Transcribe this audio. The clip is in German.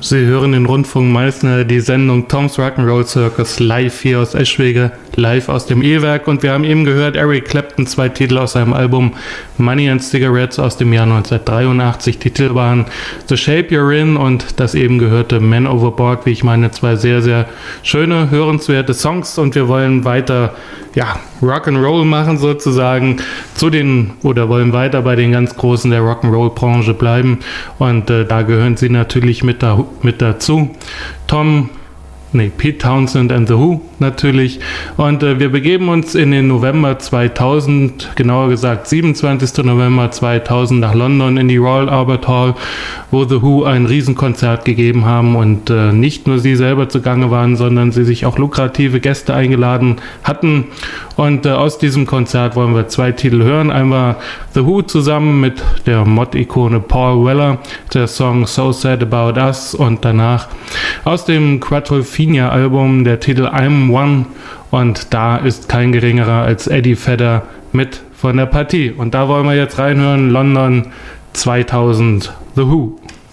Sie hören den Rundfunk Meißner, die Sendung Tom's Rock'n'Roll Circus live hier aus Eschwege, live aus dem E-Werk, und wir haben eben gehört Eric Clapton, 2 Titel aus seinem Album Money and Cigarettes aus dem Jahr 1983. Die Titel waren The Shape You're In und das eben gehörte Man Overboard, wie ich meine, 2 sehr, sehr schöne, hörenswerte Songs, und wir wollen weiter, Rock'n'Roll machen sozusagen, wollen weiter bei den ganz Großen der Rock'n'Roll-Branche bleiben, und da gehören sie natürlich mit dazu. Pete Townshend and the Who natürlich. Und wir begeben uns in den November 2000, genauer gesagt 27. November 2000 nach London in die Royal Albert Hall, wo The Who ein Riesenkonzert gegeben haben und nicht nur sie selber zugange waren, sondern sie sich auch lukrative Gäste eingeladen hatten. Und aus diesem Konzert wollen wir 2 Titel hören. Einmal The Who zusammen mit der Mod-Ikone Paul Weller, der Song So Sad About Us, und danach aus dem Quadrophenia-Album der Titel I'm One, und da ist kein geringerer als Eddie Vedder mit von der Partie. Und da wollen wir jetzt reinhören, London 2000, The Who.